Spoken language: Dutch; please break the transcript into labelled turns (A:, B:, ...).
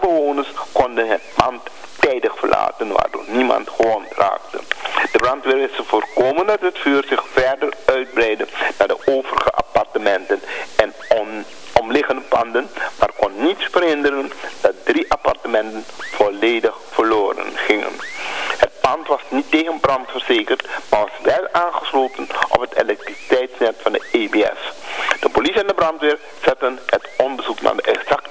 A: bewoners konden het pand tijdig verlaten, waardoor niemand gewond raakte. De brandweer wist te voorkomen dat het vuur zich verder uitbreidde naar de overige appartementen en omliggende panden, maar kon niets verhinderen dat 3 appartementen volledig verloren gingen. Het pand was niet tegen brand verzekerd, maar was wel aangesloten op het elektriciteitsnet van de EBS. De politie en de brandweer zetten het onderzoek naar de exacte